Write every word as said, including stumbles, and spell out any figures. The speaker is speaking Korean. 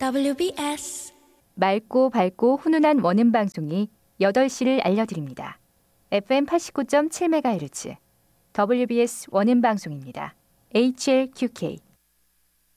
더블유비에스 맑고 밝고 훈훈한 원음 방송이 여덟 시를 알려드립니다. 에프엠 팔십구 점 칠 메가헤르츠 더블유비에스 원음 방송입니다. 에이치엘큐케이